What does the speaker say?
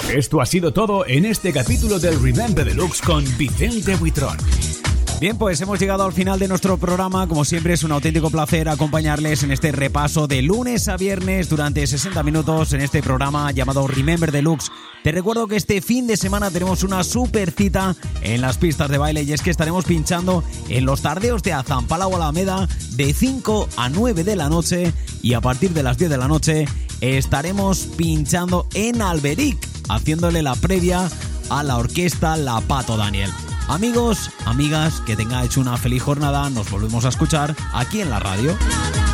Esto ha sido todo en este capítulo del Remember Deluxe con Vicente Buitrón. Bien, pues hemos llegado al final de nuestro programa. Como siempre, es un auténtico placer acompañarles en este repaso de lunes a viernes durante 60 minutos en este programa llamado Remember Deluxe. Te recuerdo que este fin de semana tenemos una super cita en las pistas de baile, y es que estaremos pinchando en los tardeos de Azampala o Alameda de 5 a 9 de la noche, y a partir de las 10 de la noche estaremos pinchando en Alberic, haciéndole la previa a la orquesta La Pato Daniel. Amigos, amigas, que tengáis una feliz jornada. Nos volvemos a escuchar aquí en la radio.